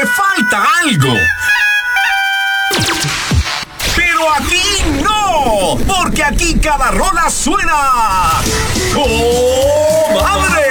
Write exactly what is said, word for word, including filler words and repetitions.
falta algo. Pero aquí no, porque aquí cada rola suena ¡oh, madre!